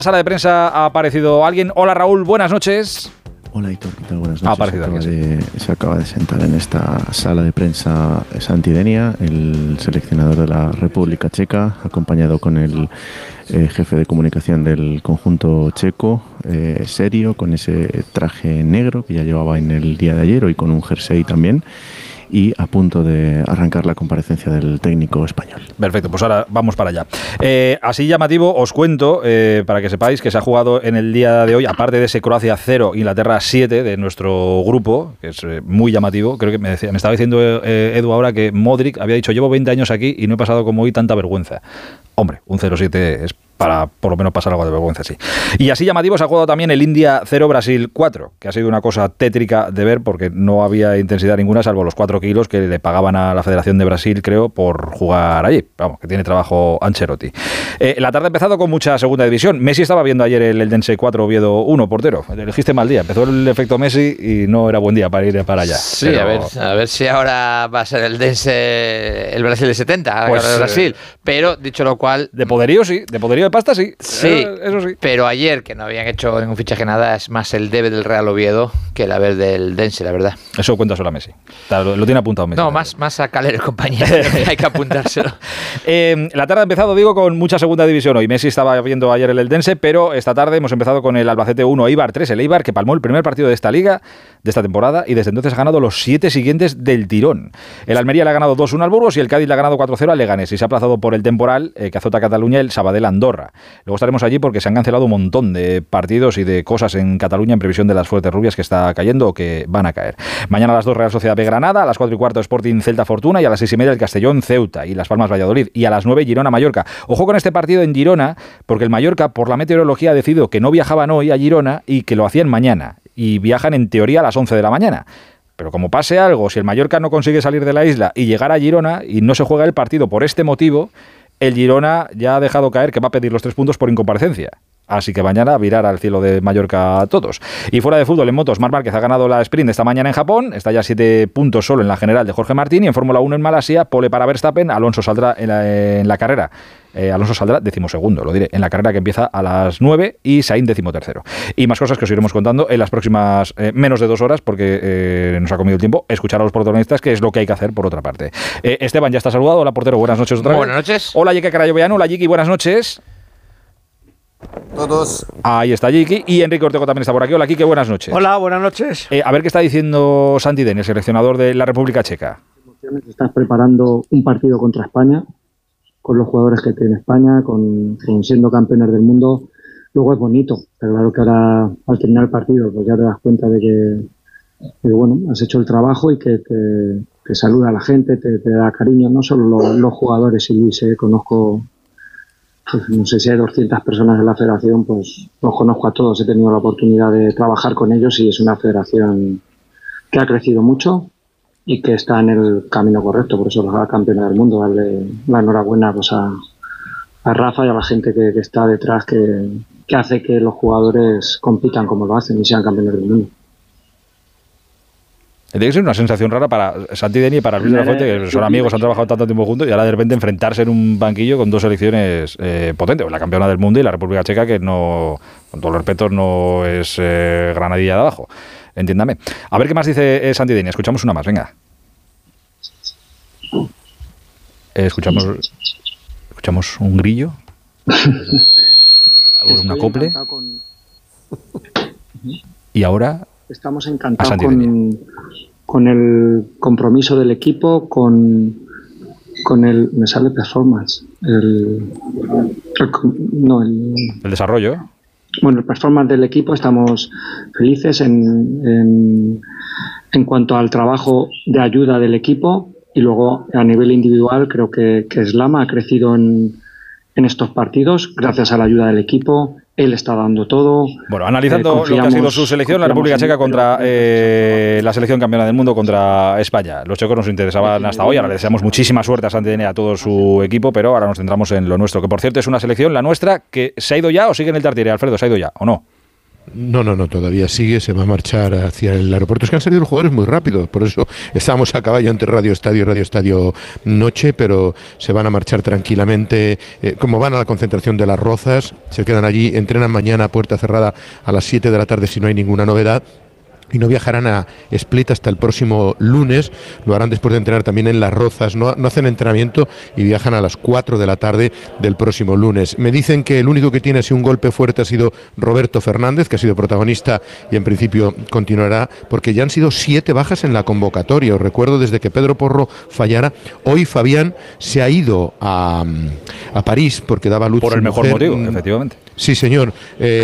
Sala de prensa ha aparecido alguien. Hola Raúl, buenas noches. Hola Hitor, ¿qué tal? Buenas noches. Ha aparecido alguien. Se acaba de sentar en esta sala de prensa Santi Denia, el seleccionador de la República Checa, acompañado con el jefe de comunicación del conjunto checo, serio, con ese traje negro que ya llevaba en el día de ayer, hoy con un jersey también, y a punto de arrancar la comparecencia del técnico español. Perfecto, pues ahora vamos para allá. Así llamativo, os cuento, para que sepáis que se ha jugado en el día de hoy, aparte de ese Croacia 0, Inglaterra 7 de nuestro grupo, que es muy llamativo. Creo que me estaba diciendo Edu ahora que Modric había dicho, llevo 20 años aquí y no he pasado como hoy tanta vergüenza. Hombre, un 0-7 es para por lo menos pasar algo de vergüenza, sí. Y así llamativo se ha jugado también el India 0 Brasil 4, que ha sido una cosa tétrica de ver porque no había intensidad ninguna, salvo los 4 kilos que le pagaban a la Federación de Brasil, creo, por jugar allí. Vamos, que tiene trabajo Ancelotti. La tarde ha empezado con mucha segunda división. Messi estaba viendo ayer el Eldense 4, Oviedo 1, portero. Elegiste mal día. Empezó el efecto Messi y no era buen día para ir para allá. Sí, pero a ver si ahora va a ser el Eldense el Brasil de 70, pues, de Brasil. Pero, dicho lo cual... De poderío sí, de poderío de pasta sí. Sí, eso sí. Pero ayer, que no habían hecho ningún fichaje nada, es más el debe del Real Oviedo que el haber del Eldense, la verdad. Eso cuenta solo a Messi. Lo tiene apuntado Messi. No, más a Calero y compañía. Hay que apuntárselo. La tarde ha empezado, digo, con mucha segunda división hoy. Messi estaba viendo ayer el Eldense, pero esta tarde hemos empezado con el Albacete 1, Eibar 3. El Eibar que palmó el primer partido de esta liga, de esta temporada, y desde entonces ha ganado los 7 siguientes del tirón. El Almería le ha ganado 2-1 al Burgos y el Cádiz le ha ganado 4-0 al Leganés y se ha aplazado por el temporal que azota a Cataluña el Sabadell Andorra. Luego estaremos allí porque se han cancelado un montón de partidos y de cosas en Cataluña en previsión de las fuertes lluvias que está cayendo o que van a caer. Mañana a las 2 Real Sociedad B Granada, a las 4:15 Sporting Celta Fortuna y a las 6:30 el Castellón Ceuta y Las Palmas Valladolid y a las 9 Girona Mallorca. Ojo con este partido en Girona porque el Mallorca por la meteorología ha decidido que no viajaban hoy a Girona y que lo hacían mañana y viajan en teoría a las 11 de la mañana. Pero como pase algo, si el Mallorca no consigue salir de la isla y llegar a Girona y no se juega el partido por este motivo, el Girona ya ha dejado caer que va a pedir los 3 puntos por incomparecencia. Así que mañana virar al cielo de Mallorca a todos. Y fuera de fútbol, en motos, Marc Márquez ha ganado la sprint esta mañana en Japón. Está ya 7 puntos solo en la general de Jorge Martín. Y en Fórmula 1 en Malasia, pole para Verstappen. Alonso saldrá en la carrera. Alonso saldrá 12º, lo diré, en la carrera que empieza a las 9 y Sainz 13º. Y más cosas que os iremos contando en las próximas menos de 2 horas porque nos ha comido el tiempo escuchar a los protagonistas, que es lo que hay que hacer por otra parte. Esteban ya está saludado. Hola, portero, buenas noches otra vez. Buenas noches. Hola, Yeke Carayoveano. Hola, Yiki, buenas noches. Todos. Ahí está Yiki y Enrique Ortego también está por aquí. Hola, Kike, buenas noches. Hola, buenas noches. A ver qué está diciendo Santi Denia, el seleccionador de la República Checa. Estás preparando un partido contra España, con los jugadores que tiene España, con siendo campeones del mundo. Luego es bonito, pero claro que ahora al terminar el partido pues ya te das cuenta de que bueno, has hecho el trabajo y que saluda a la gente, te da cariño, no solo los jugadores. Y Luis, conozco, pues no sé si hay 200 personas en la federación, pues los conozco a todos, he tenido la oportunidad de trabajar con ellos y es una federación que ha crecido mucho y que está en el camino correcto, por eso la campeona del mundo. Darle la enhorabuena pues a Rafa y a la gente que está detrás, que hace que los jugadores compitan como lo hacen y sean campeones del mundo. Tiene que ser una sensación rara para Santi Denia y para Luis de la Fuente, que son amigos, han trabajado tanto tiempo juntos, y ahora de repente enfrentarse en un banquillo con 2 selecciones potentes, la campeona del mundo y la República Checa, que no, con todos los respetos, no es granadilla de abajo. Entiéndame. A ver qué más dice Santi Denia. Escuchamos una más, venga. Escuchamos un grillo. Un acople. Y ahora... Estamos encantados con el compromiso del equipo, con el... Me sale performance. El desarrollo. Bueno, el performance del equipo, estamos felices en cuanto al trabajo de ayuda del equipo, y luego a nivel individual creo que Slama ha crecido en estos partidos gracias a la ayuda del equipo. Él está dando todo. Bueno, analizando lo que ha sido su selección, la República Checa contra la selección campeona del mundo contra España. Los checos nos interesaban hasta hoy, ahora le deseamos muchísima suerte a Santi Denia y a todo su equipo, pero ahora nos centramos en lo nuestro, que por cierto es una selección, la nuestra, que se ha ido ya o sigue en el Tartiere. Alfredo, ¿se ha ido ya o no? No, todavía sigue, se va a marchar hacia el aeropuerto. Es que han salido los jugadores muy rápido, por eso estábamos a caballo entre Radio Estadio Noche, pero se van a marchar tranquilamente, como van a la concentración de Las Rozas, se quedan allí, entrenan mañana a puerta cerrada a las 7 de la tarde si no hay ninguna novedad. Y no viajarán a Split hasta el próximo lunes, lo harán después de entrenar también en Las Rozas, no hacen entrenamiento y viajan a las 4 de la tarde del próximo lunes. Me dicen que el único que tiene así un golpe fuerte ha sido Roberto Fernández, que ha sido protagonista y en principio continuará, porque ya han sido 7 bajas en la convocatoria. Os recuerdo, desde que Pedro Porro fallara, hoy Fabián se ha ido a París porque daba luz por el mejor motivo, efectivamente. Sí, señor.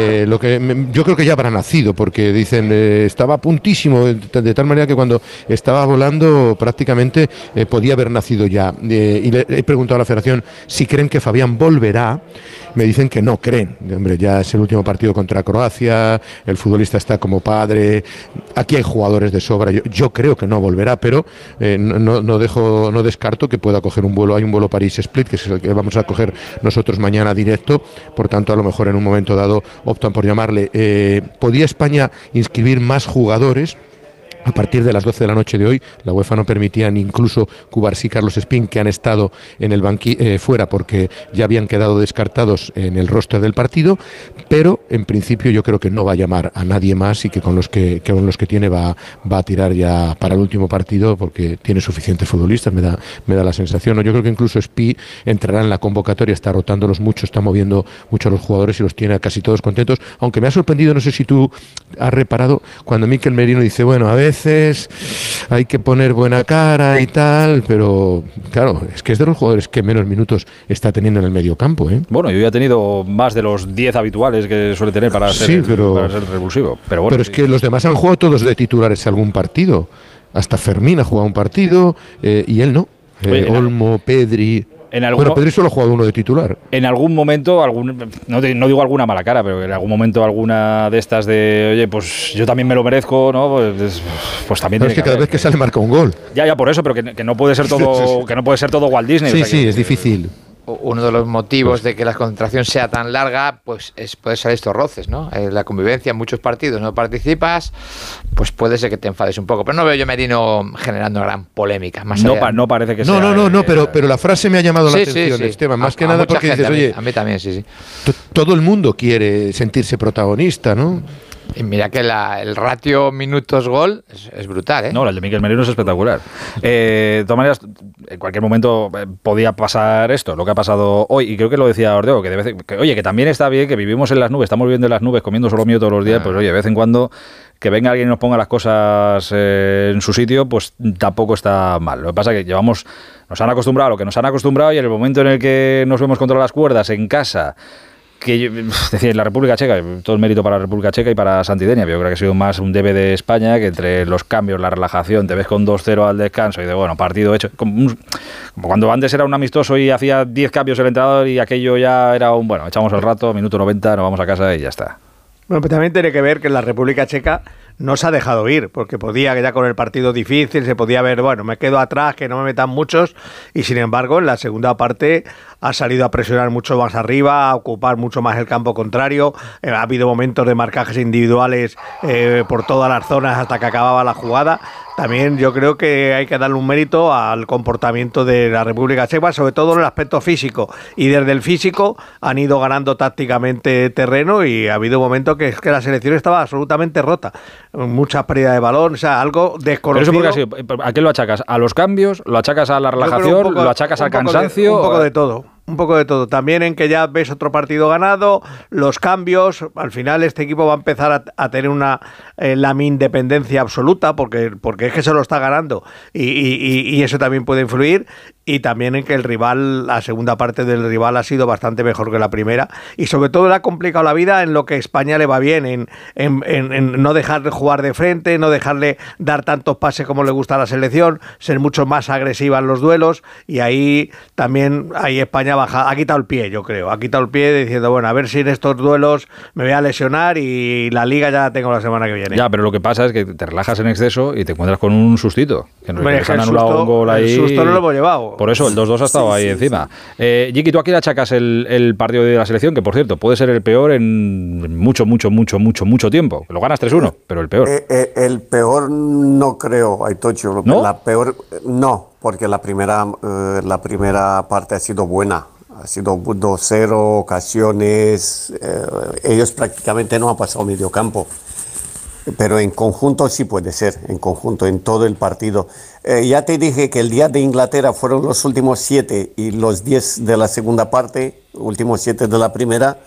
Yo creo que ya habrá nacido, porque dicen estaba a puntísimo, de tal manera que cuando estaba volando prácticamente podía haber nacido ya. Y le he preguntado a la Federación si creen que Fabián volverá. Me dicen que no creen. Hombre, ya es el último partido contra Croacia, el futbolista está como padre, aquí hay jugadores de sobra. Yo creo que no volverá, pero no descarto que pueda coger un vuelo. Hay un vuelo París-Split, que es el que vamos a coger nosotros mañana directo, por tanto a lo mejor en un momento dado optan por llamarle. ¿Podía España inscribir más jugadores? A partir de las 12 de la noche de hoy, la UEFA no permitía ni incluso Cubarsí y Carlos Espín, que han estado en el fuera porque ya habían quedado descartados en el roster del partido, pero en principio yo creo que no va a llamar a nadie más y que con los que tiene va a tirar ya para el último partido, porque tiene suficientes futbolistas, me da la sensación. Yo creo que incluso Espí entrará en la convocatoria, está rotándolos mucho, está moviendo mucho a los jugadores y los tiene casi todos contentos, aunque me ha sorprendido, no sé si tú has reparado, cuando Mikel Merino dice, bueno, a veces hay que poner buena cara y tal, pero claro, es que es de los jugadores que menos minutos está teniendo en el medio campo, ¿eh? Bueno, yo ya he tenido más de los 10 habituales que suele tener para ser revulsivo. Pero bueno, es que los demás han jugado todos de titulares algún partido. Hasta Fermín ha jugado un partido y él no. Olmo, Pedri... Bueno, Pedri solo ha jugado uno de titular. En algún momento, no digo alguna mala cara, pero en algún momento alguna de estas de, oye, pues yo también me lo merezco, ¿no? Pues también. Pero es que cada vez que sale marca un gol. Ya, por eso, pero que no puede ser todo, que no puede ser todo Walt Disney. Sí, es difícil. Uno de los motivos de que la concentración sea tan larga, pues puede ser estos roces, ¿no? La convivencia en muchos partidos no participas, pues puede ser que te enfades un poco. Pero no veo yo a Merino generando gran polémica. No parece que sea. No, pero la frase me ha llamado la atención, Esteban. Más que nada porque dices, oye, a mí también, sí. Todo el mundo quiere sentirse protagonista, ¿no? Y mira que el ratio minutos-gol es brutal, ¿eh? No, el de Mikel Merino es espectacular. De todas maneras, en cualquier momento podía pasar esto, lo que ha pasado hoy, y creo que lo decía Ordeo, que también está bien, que vivimos en las nubes, estamos viviendo en las nubes, comiendo solo mío todos los días, pues oye, de vez en cuando que venga alguien y nos ponga las cosas en su sitio, pues tampoco está mal. Lo que pasa es que nos han acostumbrado a lo que nos han acostumbrado, y en el momento en el que nos vemos contra las cuerdas en casa, decir, la República Checa, todo el mérito para la República Checa y para Santidenia, yo creo que ha sido más un debe de España, que entre los cambios, la relajación, te ves con 2-0 al descanso y de partido hecho, como cuando antes era un amistoso y hacía 10 cambios el entrenador y aquello ya era echamos el rato, minuto 90, nos vamos a casa y ya está. Bueno, pero también tiene que ver que la República Checa no se ha dejado ir, porque podía, ya con el partido difícil, se podía ver, me quedo atrás, que no me metan muchos, y sin embargo en la segunda parte ha salido a presionar mucho más arriba, a ocupar mucho más el campo contrario, ha habido momentos de marcajes individuales por todas las zonas hasta que acababa la jugada. También yo creo que hay que darle un mérito al comportamiento de la República Checa, sobre todo en el aspecto físico, y desde el físico han ido ganando tácticamente terreno, y ha habido momentos que la selección estaba absolutamente rota, mucha pérdida de balón, o sea, algo desconocido. ¿Pero eso por qué ha sido? ¿A qué lo achacas? ¿A los cambios? ¿Lo achacas a la relajación? ¿Lo achacas al cansancio? Un poco de todo. Un poco de todo. También en que ya ves otro partido ganado, los cambios. Al final este equipo va a empezar a tener una independencia absoluta, porque es que se lo está ganando. Y eso también puede influir. Y también en que el rival, la segunda parte del rival ha sido bastante mejor que la primera. Y sobre todo le ha complicado la vida en lo que a España le va bien, en no dejarle jugar de frente, no dejarle dar tantos pases como le gusta a la selección, ser mucho más agresiva en los duelos. Y ahí España ha quitado el pie, yo creo. Ha quitado el pie diciendo, bueno, a ver si en estos duelos me voy a lesionar y la Liga ya la tengo la semana que viene. Ya, pero lo que pasa es que te relajas en exceso y te encuentras con un sustito. Que nos han anulado un gol ahí. El susto no lo hemos llevado. Por eso, el 2-2 ha estado ahí encima. Jiki, ¿tú aquí le achacas el partido de la selección? Que, por cierto, puede ser el peor en mucho tiempo. Lo ganas 3-1, pero el peor. El peor no creo, Aitocho. ¿No? La peor, no, porque la primera parte ha sido buena. Ha sido 2-0, ocasiones. Ellos prácticamente no han pasado medio campo. Pero en conjunto sí puede ser, en conjunto, en todo el partido. Ya te dije que el día de Inglaterra fueron los últimos 7 y los 10 de la segunda parte, últimos 7 de la primera.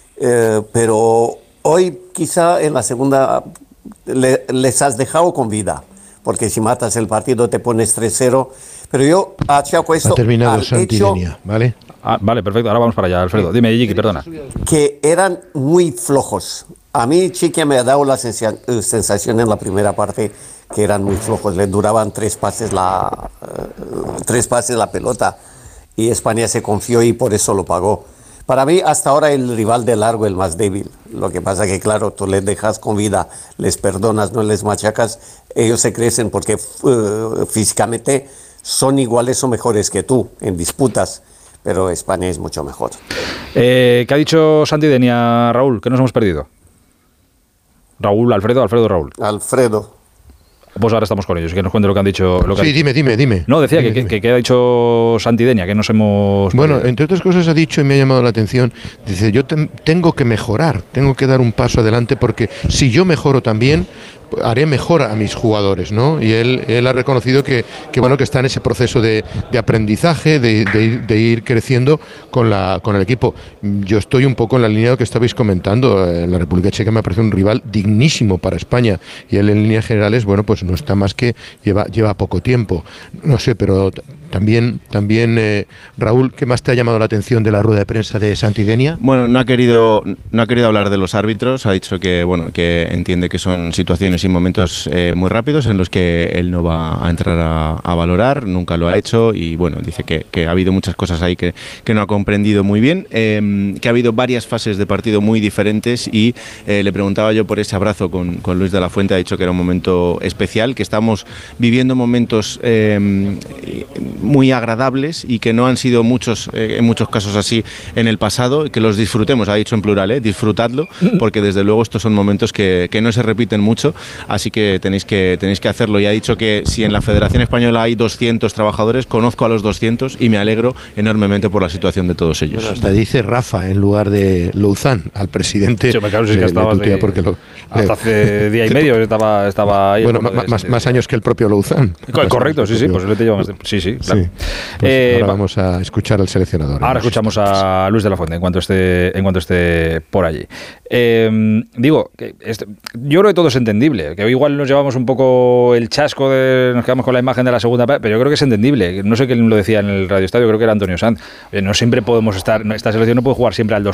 Pero hoy quizá en la segunda les has dejado con vida, porque si matas el partido te pones 3-0. Pero yo achaco esto. Ha terminado Santidenia, ¿vale? Vale, perfecto. Ahora vamos para allá, Alfredo. Dime, Jiki, perdona. Que eran muy flojos. A mí Chiqui me ha dado la sensación en la primera parte que eran muy flojos. Le duraban 3 pases la pelota. Y España se confió y por eso lo pagó. Para mí, hasta ahora, el rival de largo, el más débil. Lo que pasa que, claro, tú les dejas con vida, les perdonas, no les machacas, ellos se crecen porque físicamente son iguales o mejores que tú en disputas, pero España es mucho mejor. ¿Qué ha dicho Santidenia, Raúl? ¿Qué nos hemos perdido? Raúl, Alfredo, Raúl. Alfredo. Pues ahora estamos con ellos, que nos cuente lo que han dicho. Sí, dime. No, decía que ha dicho Santidenia, que nos hemos... Bueno, entre otras cosas ha dicho, y me ha llamado la atención, dice, yo tengo que mejorar, tengo que dar un paso adelante, porque si yo mejoro también, haré mejor a mis jugadores, ¿no? Y él ha reconocido que está en ese proceso de aprendizaje, de ir creciendo con el equipo. Yo estoy un poco en la línea de lo que estabais comentando. La República Checa me parece un rival dignísimo para España, y él en líneas generales, bueno, pues no está más que lleva poco tiempo. No sé, pero también Raúl, ¿qué más te ha llamado la atención de la rueda de prensa de Santidenia? Bueno, no ha querido hablar de los árbitros. Ha dicho que entiende que son situaciones y momentos muy rápidos en los que él no va a entrar a valorar, nunca lo ha hecho, y bueno, dice que ha habido muchas cosas ahí que no ha comprendido muy bien, que ha habido varias fases de partido muy diferentes, y le preguntaba yo por ese abrazo con Luis de la Fuente. Ha dicho que era un momento especial, que estamos viviendo momentos muy agradables y que no han sido muchos, en muchos casos así en el pasado, que los disfrutemos, ha dicho en plural, disfrutadlo, porque desde luego estos son momentos que no se repiten mucho, así que tenéis que hacerlo. Y ha dicho que si en la Federación Española hay 200 trabajadores, conozco a los 200 y me alegro enormemente por la situación de todos ellos. Bueno, hasta dice Rafa en lugar de Louzán, al presidente. Sí, claro, sí que estaba hasta hace día y medio estaba ahí. Bueno, más años que el propio Louzán. Correcto, sí, posiblemente lleva más tiempo. Sí, claro. Pues ahora vamos a escuchar al seleccionador. Ahora escuchamos a Luis de la Fuente en cuanto esté por allí. Digo, yo creo que todo es entendible, que igual nos llevamos un poco el chasco, nos quedamos con la imagen de la segunda parte, pero yo creo que es entendible. No sé quién lo decía en el Radio Estadio, creo que era Antonio Sanz. No siempre podemos esta selección no puede jugar siempre al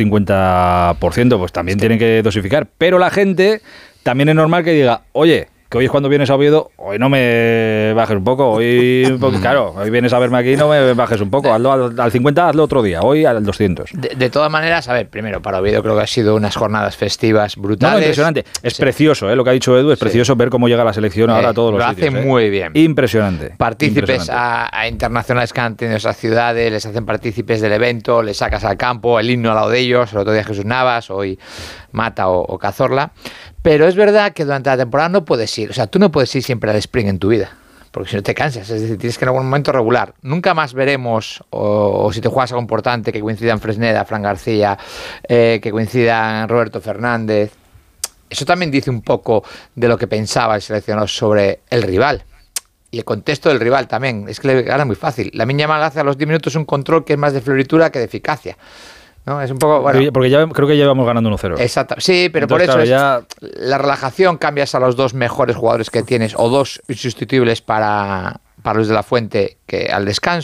250%, pues también tienen que dosificar. Pero la gente también es normal que diga, oye, que hoy es cuando vienes a Oviedo, hoy no me bajes un poco, claro, hoy vienes a verme aquí, no me bajes un poco, hazlo al 50, hazlo otro día, hoy al 200. De todas maneras, a ver, primero, para Oviedo creo que ha sido unas jornadas festivas brutales. No, impresionante, es precioso, lo que ha dicho Edu, es precioso ver cómo llega la selección ahora a todos los sitios. Lo hace muy bien. Impresionante. Partícipes a internacionales que han tenido esas ciudades, les hacen partícipes del evento, les sacas al campo, el himno al lado de ellos, el otro día Jesús Navas, hoy Mata o Cazorla. Pero es verdad que durante la temporada no puedes ir, o sea, tú no puedes ir siempre al sprint en tu vida, porque si no te cansas, es decir, tienes que en algún momento regular. Nunca más veremos, o si te juegas algo importante, que coincidan Fresneda, Fran García, que coincidan Roberto Fernández. Eso también dice un poco de lo que pensaba el seleccionador sobre el rival. Y el contexto del rival también, es que le gana muy fácil. Lamine Yamal hace a los 10 minutos un control que es más de floritura que de eficacia. ¿No? Es un poco, bueno, porque ya creo que ya íbamos ganando 1-0. Exacto. Sí, pero entonces, por eso claro, la relajación, cambias a los dos mejores jugadores que tienes o dos insustituibles para Luis de la Fuente que al descanso.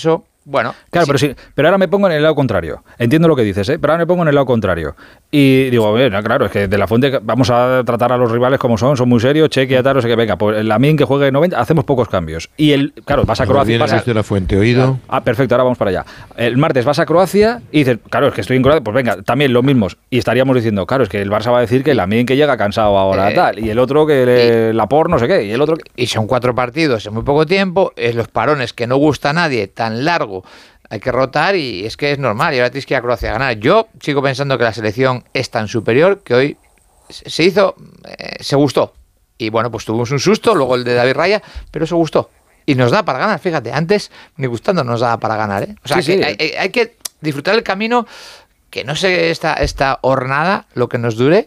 Bueno, Claro, sí. pero ahora me pongo en el lado contrario. Entiendo lo que dices, pero ahora me pongo en el lado contrario. Y digo, bueno, claro, es que de la Fuente vamos a tratar a los rivales como son muy serios, Chequia, tal, no sé qué, venga, pues el Lamine que juegue 90, hacemos pocos cambios. Y claro, vas a Croacia. Viene desde la Fuente, oído. Perfecto, ahora vamos para allá. El martes vas a Croacia y dices, claro, es que estoy en Croacia, pues venga, también los mismos. Y estaríamos diciendo, claro, es que el Barça va a decir que el Lamine que llega cansado ahora, tal, y el otro que la por no sé qué, y el otro Y son 4 partidos en muy poco tiempo, los parones que no gusta a nadie, tan largo, hay que rotar y es que es normal, y ahora tienes que ir a Croacia a ganar. Yo sigo pensando que la selección es tan superior que hoy se hizo, se gustó. Y bueno, pues tuvimos un susto, luego el de David Raya, pero se gustó. Y nos da para ganar, fíjate, antes ni gustando nos daba para ganar, ¿eh? O sea, Sí, que sí. hay que disfrutar el camino, que no sé esta hornada lo que nos dure,